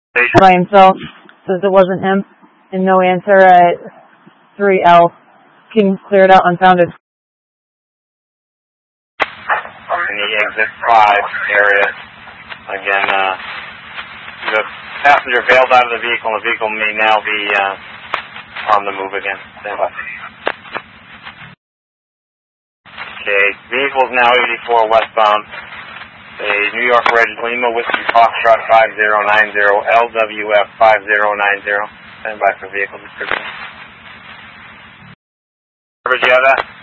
by himself, says it wasn't him, and no answer at 3L. King cleared out unfounded. In the exit 5 area, again, the passenger bailed out of the vehicle, and the vehicle may now be on the move again. Stand by. Okay, vehicle is now 84 westbound. A New York Red Lima Whiskey Foxtrot 5090, LWF 5090. Stand by for vehicle description. Do you have that?